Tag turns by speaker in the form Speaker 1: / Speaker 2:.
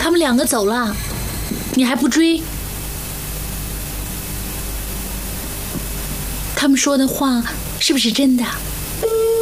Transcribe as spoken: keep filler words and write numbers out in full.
Speaker 1: 他们两个走了，你还不追？他们说的话是不是真的？